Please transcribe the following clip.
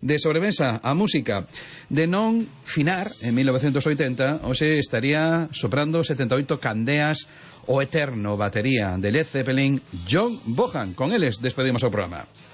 de sobremesa a música. De non finar, en 1980, hoxe estaría soprando 78 candeas o eterno batería de Led Zeppelin, John Bonham. Con eles despedimos o programa.